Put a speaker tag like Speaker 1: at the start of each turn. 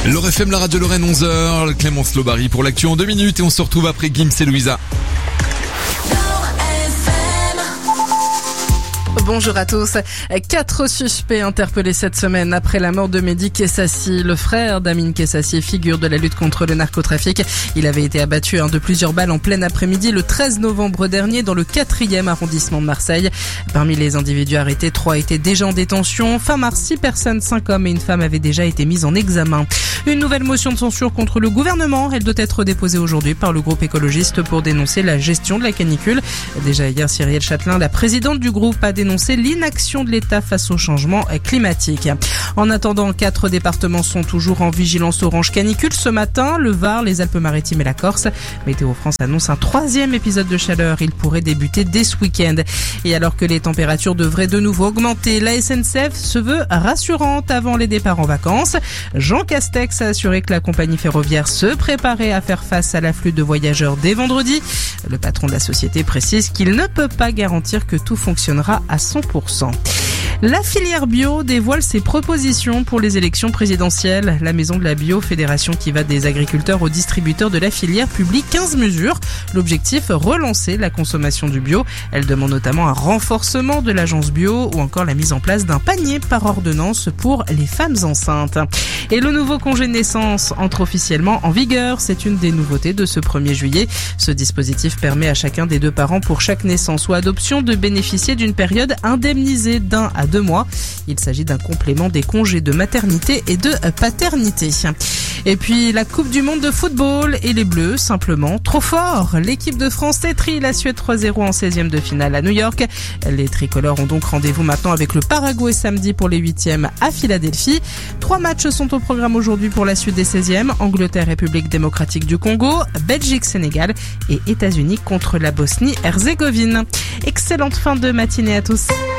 Speaker 1: L'Or FM, la radio Lorraine, 11h, Clémence Lobary pour l'actu en 2 minutes et on se retrouve après Gims et Louisa.
Speaker 2: Bonjour à tous. 4 suspects interpellés cette semaine après la mort de Mehdi Kessassi, le frère d'Amine Kessassi, figure de la lutte contre le narcotrafic. Il avait été abattu de plusieurs balles en plein après-midi le 13 novembre dernier dans le 4e arrondissement de Marseille. Parmi les individus arrêtés, 3 étaient déjà en détention. Fin mars, 6 personnes, 5 hommes et une femme avaient déjà été mises en examen. Une nouvelle motion de censure contre le gouvernement. Elle doit être déposée aujourd'hui par le groupe écologiste pour dénoncer la gestion de la canicule. Déjà hier, Cyrielle Châtelain, la présidente du groupe, a dénoncé l'inaction de l'État face au changement climatique. En attendant, 4 départements sont toujours en vigilance orange canicule. Ce matin, le Var, les Alpes-Maritimes et la Corse. Météo France annonce un 3e épisode de chaleur. Il pourrait débuter dès ce week-end. Et alors que les températures devraient de nouveau augmenter, la SNCF se veut rassurante avant les départs en vacances. Jean Castex a assuré que la compagnie ferroviaire se préparait à faire face à l'afflux de voyageurs dès vendredi. Le patron de la société précise qu'il ne peut pas garantir que tout fonctionnera à 100%. La filière bio dévoile ses propositions pour les élections présidentielles. La Maison de la Bio, fédération qui va des agriculteurs aux distributeurs de la filière, publie 15 mesures. L'objectif, relancer la consommation du bio. Elle demande notamment un renforcement de l'agence bio ou encore la mise en place d'un panier par ordonnance pour les femmes enceintes. Et le nouveau congé de naissance entre officiellement en vigueur. C'est une des nouveautés de ce 1er juillet. Ce dispositif permet à chacun des 2 parents pour chaque naissance ou adoption de bénéficier d'une période indemnisée d'1 à 2 mois. Il s'agit d'un complément des congés de maternité et de paternité. Et puis la Coupe du Monde de football et les Bleus, simplement trop forts. L'équipe de France étrie la Suède 3-0 en 16e de finale à New York. Les tricolores ont donc rendez-vous maintenant avec le Paraguay samedi pour les 8e à Philadelphie. 3 matchs sont au programme aujourd'hui pour la suite des 16e. Angleterre, République démocratique du Congo, Belgique, Sénégal et États-Unis contre la Bosnie-Herzégovine. Excellente fin de matinée à tous.